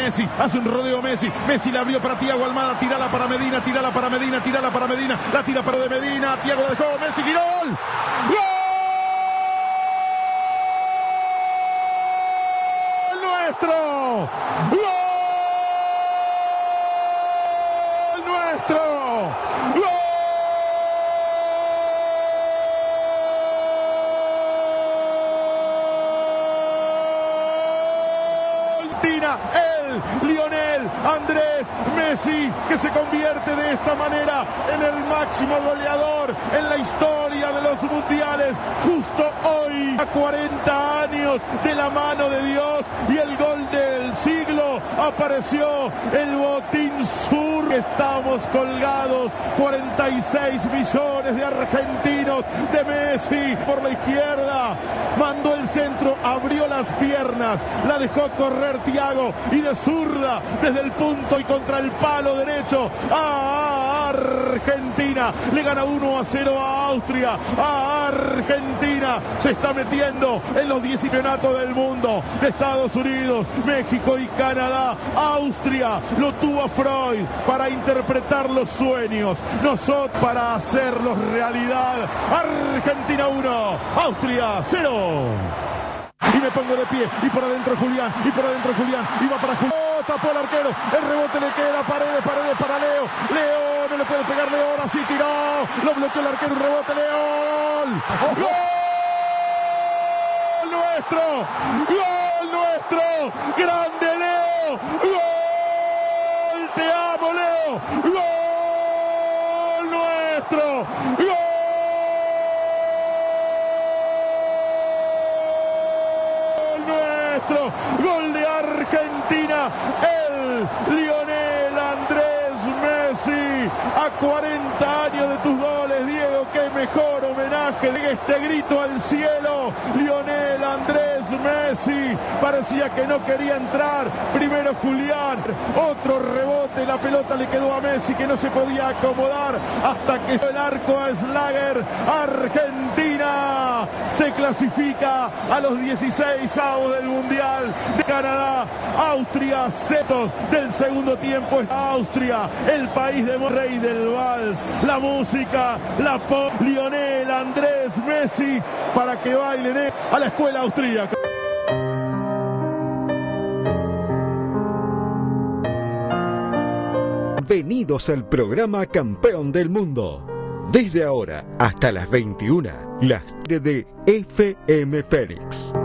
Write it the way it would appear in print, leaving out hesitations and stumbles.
Messi, hace un rodeo Messi. Messi la abrió para Thiago Almada, tirala para Medina, tirala para Medina, tirala para Medina. La tira para de Medina, Thiago la dejó, Messi, ¡gol! ¡Gol! ¡Nuestro! ¡Gol! ¡Nuestro! ¡Gol! El Lionel Andrés Messi, que se convierte de esta manera en el máximo goleador en la historia de los mundiales, justo hoy, a 40 años de la mano de Dios, y el gol del siglo. Apareció el Botín Sur. Estamos colgados, 46 millones de argentinos, de Messi por la izquierda, mandó el centro, abrió las piernas, la dejó correr Thiago, y de zurda desde el punto y contra el palo derecho a Argentina. Le gana 1-0 a Austria. A Argentina se está metiendo en los 10 campeonatos del mundo de Estados Unidos, México y Canadá. Austria lo tuvo a Freud para interpretar los sueños, nosotros para hacerlos realidad. Argentina 1, Austria 0. Y me pongo de pie, y por adentro Julián, y por adentro Julián, y va para Julián. ¡Oh! Tapó el arquero, el rebote le queda, Paredes para Leo. Leo, no le puede pegar Leo, ahora sí tiró. Lo bloqueó el arquero, un rebote, Leo. ¡Gol! ¡Nuestro! ¡Gol nuestro! ¡Grande Leo! ¡Gol! ¡Te amo, Leo! ¡Gol nuestro! ¡Gol! Gol de Argentina, el Lionel Andrés Messi. A 40 años de tus goles, Diego, qué mejor homenaje de este grito al cielo. Lionel Andrés Messi, parecía que no quería entrar. Primero Julián, otro rebote, la pelota le quedó a Messi, que no se podía acomodar hasta que el arco a Schlager. Argentina se clasifica a los 16avos del Mundial de Canadá. Austria, setos del segundo tiempo. Austria, el país de rey del vals, la música, la pop. Lionel Andrés Messi, para que bailen a la escuela austríaca. Bienvenidos al programa Campeón del Mundo. Desde ahora hasta las 21, las de FM Félix.